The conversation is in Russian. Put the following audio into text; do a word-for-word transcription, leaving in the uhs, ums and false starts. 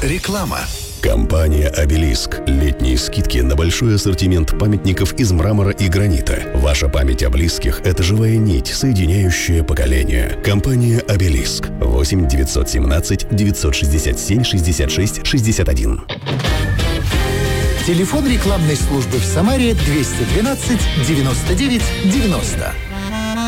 Реклама. Компания «Обелиск». Летние скидки на большой ассортимент памятников из мрамора и гранита. Ваша память о близких – это живая нить, соединяющая поколения. Компания «Обелиск». восемь девятьсот семнадцать девятьсот шестьдесят семь шестьдесят шесть шестьдесят один. Телефон рекламной службы в Самаре двести двенадцать девяносто девять девяносто.